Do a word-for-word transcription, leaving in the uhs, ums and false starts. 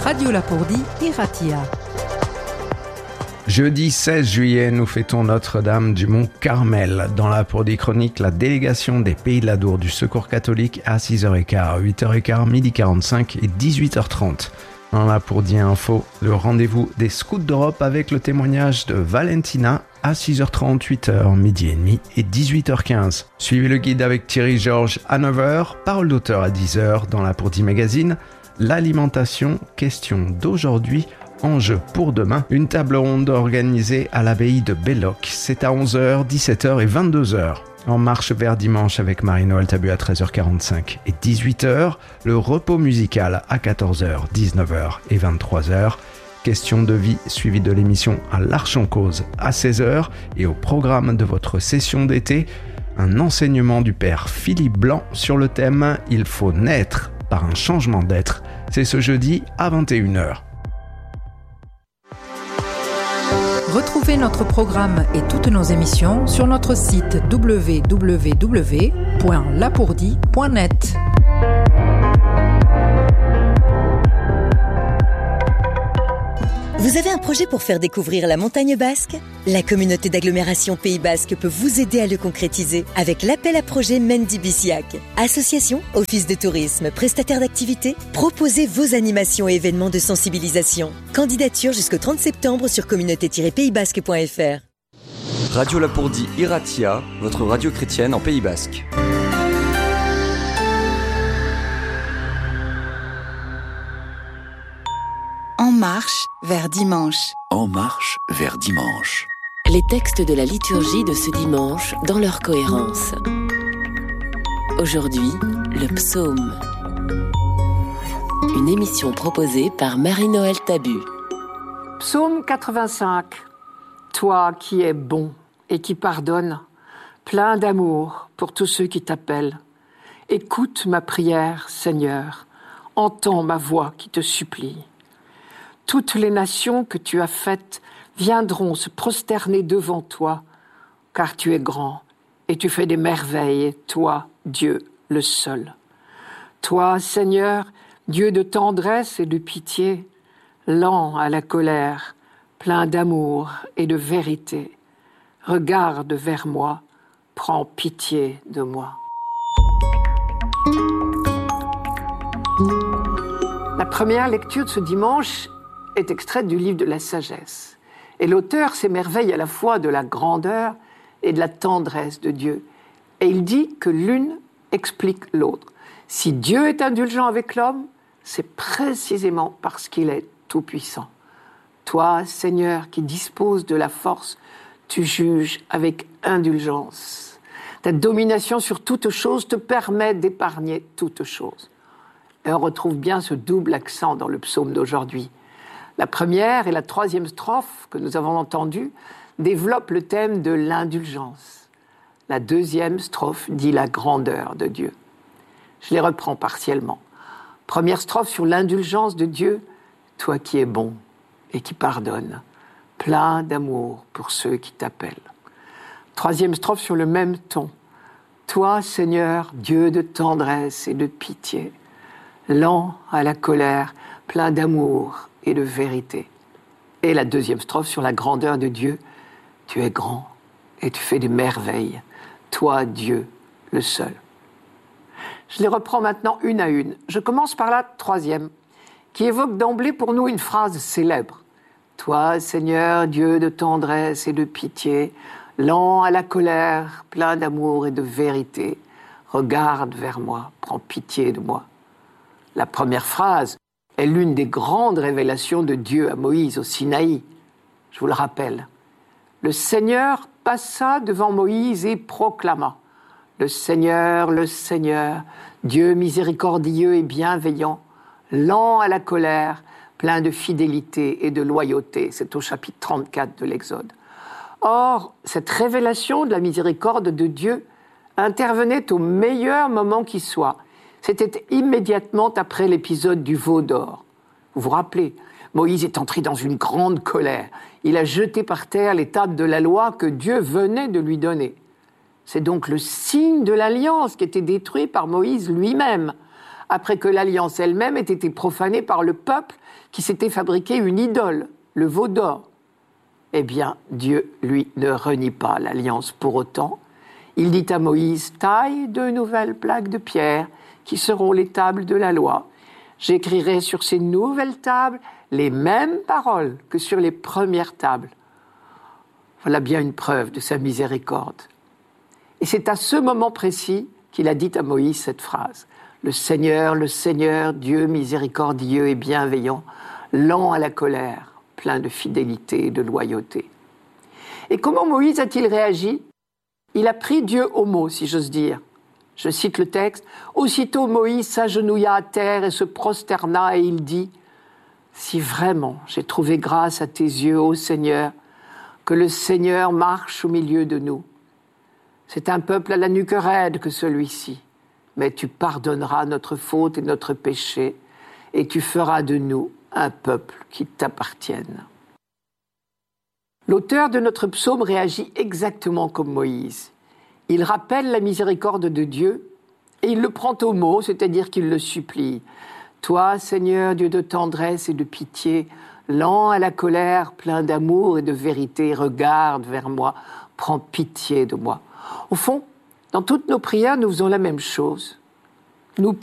Radio Lapourdie et Ratia. Jeudi seize juillet, nous fêtons Notre-Dame du Mont-Carmel. Dans la Lapourdie chronique, la délégation des Pays de l'Adour du Secours catholique à six heures quinze, huit heures quinze, midi quarante-cinq et dix-huit heures trente. Dans la Lapourdie Info, le rendez-vous des Scouts d'Europe avec le témoignage de Valentina à six heures trente, huit heures, midi et demi et dix-huit heures quinze. Suivez le guide avec Thierry Georges à neuf heures, parole d'auteur à dix heures dans la Lapourdie Magazine, l'alimentation, question d'aujourd'hui, enjeu pour demain, une table ronde organisée à l'abbaye de Belloc. C'est à onze heures, dix-sept heures et vingt-deux heures. En marche vers dimanche avec Marie-Noël Tabu à treize heures quarante-cinq et dix-huit heures. Le repos musical à quatorze heures, dix-neuf heures et vingt-trois heures. Question de vie suivie de l'émission à l'Arche en cause à seize heures. Et au programme de votre session d'été, un enseignement du père Philippe Blanc sur le thème « Il faut naître par un changement d'être ». C'est ce jeudi à vingt et une heures. Retrouvez notre programme et toutes nos émissions sur notre site w w w point lapourdie point net. Vous avez un projet pour faire découvrir la montagne basque ? La communauté d'agglomération Pays Basque peut vous aider à le concrétiser avec l'appel à projet Mendy Bisiac. Association, office de tourisme, prestataire d'activités, proposez vos animations et événements de sensibilisation. Candidature jusqu'au trente septembre sur communauté tiret pays basque point f r. Radio Lapourdie Iratia, votre radio chrétienne en Pays Basque. En marche vers dimanche. En marche vers dimanche. Les textes de la liturgie de ce dimanche dans leur cohérence. Aujourd'hui, le psaume. Une émission proposée par Marie-Noël Tabu. Psaume quatre-vingt-cinq. Toi qui es bon et qui pardonnes, plein d'amour pour tous ceux qui t'appellent. Écoute ma prière, Seigneur. Entends ma voix qui te supplie. Toutes les nations que tu as faites viendront se prosterner devant toi, car tu es grand et tu fais des merveilles, toi, Dieu, le seul. Toi, Seigneur, Dieu de tendresse et de pitié, lent à la colère, plein d'amour et de vérité, regarde vers moi, prends pitié de moi. La première lecture de ce dimanche est extraite du livre de la sagesse. Et l'auteur s'émerveille à la fois de la grandeur et de la tendresse de Dieu. Et il dit que l'une explique l'autre. Si Dieu est indulgent avec l'homme, c'est précisément parce qu'il est tout-puissant. Toi, Seigneur, qui disposes de la force, tu juges avec indulgence. Ta domination sur toute chose te permet d'épargner toute chose. Et on retrouve bien ce double accent dans le psaume d'aujourd'hui. La première et la troisième strophe que nous avons entendues développent le thème de l'indulgence. La deuxième strophe dit la grandeur de Dieu. Je les reprends partiellement. Première strophe sur l'indulgence de Dieu, toi qui es bon et qui pardonne, plein d'amour pour ceux qui t'appellent. Troisième strophe sur le même ton. Toi, Seigneur, Dieu de tendresse et de pitié, lent à la colère, plein d'amour et de vérité. Et la deuxième strophe sur la grandeur de Dieu. Tu es grand et tu fais des merveilles. Toi, Dieu, le seul. Je les reprends maintenant une à une. Je commence par la troisième, qui évoque d'emblée pour nous une phrase célèbre. Toi, Seigneur, Dieu de tendresse et de pitié, lent à la colère, plein d'amour et de vérité, regarde vers moi, prends pitié de moi. La première phrase est l'une des grandes révélations de Dieu à Moïse au Sinaï. Je vous le rappelle. Le Seigneur passa devant Moïse et proclama « Le Seigneur, le Seigneur, Dieu miséricordieux et bienveillant, lent à la colère, plein de fidélité et de loyauté. » C'est au chapitre trente-quatre de l'Exode. Or, cette révélation de la miséricorde de Dieu intervenait au meilleur moment qui soit. C'était immédiatement après l'épisode du veau d'or. Vous vous rappelez, Moïse est entré dans une grande colère. Il a jeté par terre les tables de la loi que Dieu venait de lui donner. C'est donc le signe de l'alliance qui était détruit par Moïse lui-même, après que l'alliance elle-même ait été profanée par le peuple qui s'était fabriqué une idole, le veau d'or. Eh bien, Dieu, lui, ne renie pas l'alliance pour autant. Il dit à Moïse, « Taille deux nouvelles plaques de pierre qui seront les tables de la loi. J'écrirai sur ces nouvelles tables les mêmes paroles que sur les premières tables. » Voilà bien une preuve de sa miséricorde. Et c'est à ce moment précis qu'il a dit à Moïse cette phrase. « Le Seigneur, le Seigneur, Dieu miséricordieux et bienveillant, lent à la colère, plein de fidélité et de loyauté. » Et comment Moïse a-t-il réagi ? Il a pris Dieu au mot, si j'ose dire. Je cite le texte. « Aussitôt Moïse s'agenouilla à terre et se prosterna et il dit « Si vraiment j'ai trouvé grâce à tes yeux, ô Seigneur, que le Seigneur marche au milieu de nous. C'est un peuple à la nuque raide que celui-ci, mais tu pardonneras notre faute et notre péché et tu feras de nous un peuple qui t'appartienne. » L'auteur de notre psaume réagit exactement comme Moïse. Il rappelle la miséricorde de Dieu et il le prend au mot, c'est-à-dire qu'il le supplie. « Toi, Seigneur, Dieu de tendresse et de pitié, lent à la colère, plein d'amour et de vérité, regarde vers moi, prends pitié de moi. » Au fond, dans toutes nos prières, nous faisons la même chose. Nous